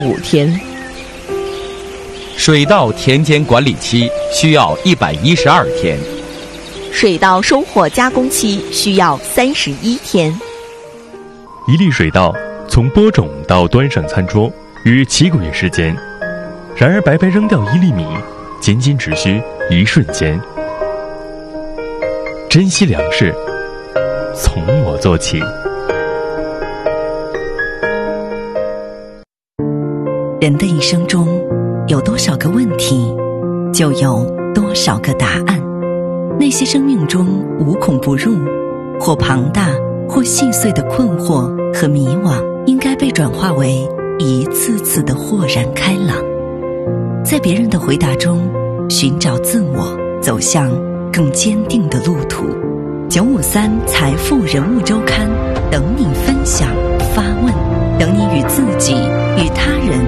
5天。 水稻田间管理期需要112天。 水稻收获加工期需要31天。 一粒水稻从播种到端上餐桌约7个月时间，然而白白扔掉1粒米，仅仅只需1瞬间。珍惜粮食，从我做起。 人的一生中，有多少个问题，就有多少个答案。那些生命中无孔不入，或庞大或细碎的困惑和迷惘，应该被转化为一次次的豁然开朗。在别人的回答中寻找自我，走向更坚定的路途。953财富人物周刊，等你分享发问，等你与自己与他人